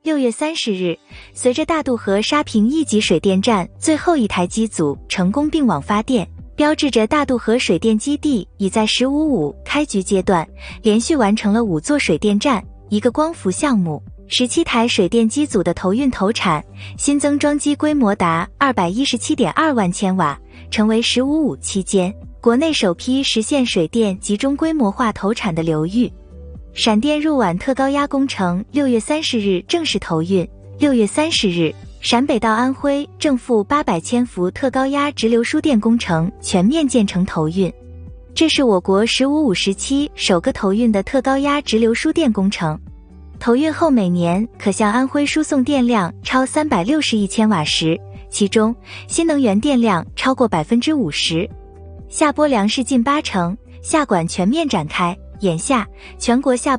6月30日，随着大渡河沙坪1级水电站最后一台机组成功并网发电，标志着大渡河水电基地已在15-5开局阶段连续完成了5座水电站、1个光伏项目、17台水电机组的投运投产，新增装机规模达 217.2 万千瓦，成为15-5期间国内首批实现水电集中规模化投产的流域。闪电入皖特高压工程6月30日正式投运。6月30日，陕北到安徽正负800千伏特高压直流输电工程全面建成投运，这是我国15-5时期首个投运的特高压直流输电工程。投运后每年可向安徽输送电量超360亿千瓦时，其中新能源电量超过 50%， 下拨粮食近80%，下管全面展开。眼下，全国下